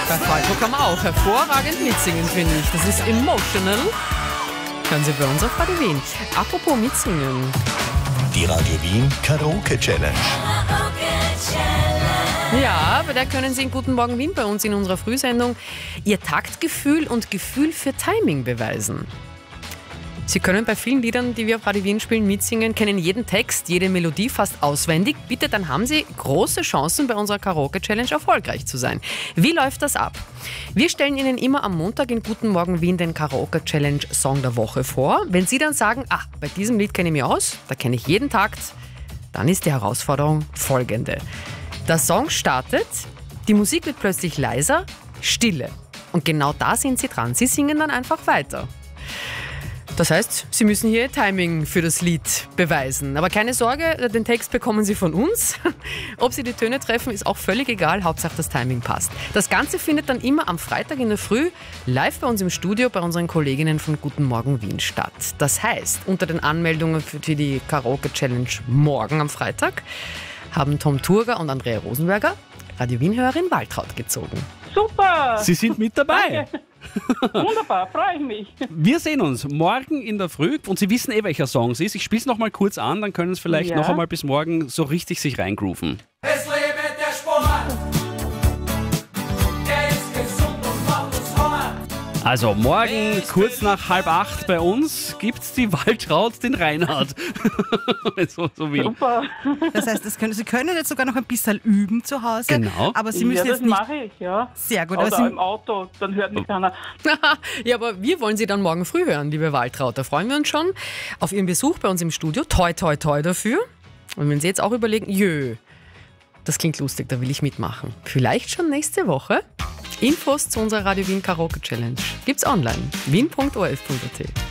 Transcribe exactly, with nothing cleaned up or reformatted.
Bei Falco kann man auch hervorragend mitsingen, finde ich. Das ist Emotional. Hören Sie bei uns auf Radio Wien. Apropos mitsingen. Die Radio Wien Karaoke Challenge. Ja, bei der können Sie in Guten Morgen Wien bei uns in unserer Frühsendung Ihr Taktgefühl und Gefühl für Timing beweisen. Sie können bei vielen Liedern, die wir auf Radio Wien spielen, mitsingen, kennen jeden Text, jede Melodie fast auswendig. Bitte, dann haben Sie große Chancen, bei unserer Karaoke-Challenge erfolgreich zu sein. Wie läuft das ab? Wir stellen Ihnen immer am Montag in Guten Morgen Wien den Karaoke-Challenge-Song der Woche vor. Wenn Sie dann sagen, ah, bei diesem Lied kenne ich mich aus, da kenne ich jeden Takt, dann ist die Herausforderung folgende. Der Song startet, die Musik wird plötzlich leiser, Stille. Und genau da sind Sie dran. Sie singen dann einfach weiter. Das heißt, Sie müssen hier Ihr Timing für das Lied beweisen. Aber keine Sorge, den Text bekommen Sie von uns. Ob Sie die Töne treffen, ist auch völlig egal. Hauptsache das Timing passt. Das Ganze findet dann immer am Freitag in der Früh live bei uns im Studio bei unseren Kolleginnen von Guten Morgen Wien statt. Das heißt, unter den Anmeldungen für die Karaoke-Challenge morgen am Freitag haben Tom Turger und Andrea Rosenberger Radio Wien-Hörerin Waltraud gezogen. Super! Sie sind mit dabei. Danke. Wunderbar, freue ich mich. Wir sehen uns morgen in der Früh und Sie wissen eh, welcher Song es ist. Ich spiele es noch mal kurz an, dann können Sie vielleicht Ja. noch einmal bis morgen so richtig sich reingrooven. Es lebe der Sportmann, der ist gesund und macht uns Hunger. Also morgen kurz nach halb acht bei uns gibt's die Waltraud, den Reinhard. Wenn so, so will. Super. Das heißt, das können, Sie können jetzt sogar noch ein bisschen üben zu Hause. Genau. Aber Sie Ja, müssen das jetzt nicht. mache ich, ja. Sehr gut. Aber Oder Sie, im Auto, dann hört mich keiner. Ja, aber wir wollen Sie dann morgen früh hören, liebe Waltraud. Da freuen wir uns schon auf Ihren Besuch bei uns im Studio. Toi, toi, toi dafür. Und wenn Sie jetzt auch überlegen, jö, das klingt lustig, da will ich mitmachen. Vielleicht schon nächste Woche. Infos zu unserer Radio Wien Karaoke Challenge gibt's online. wien punkt o f punkt a t.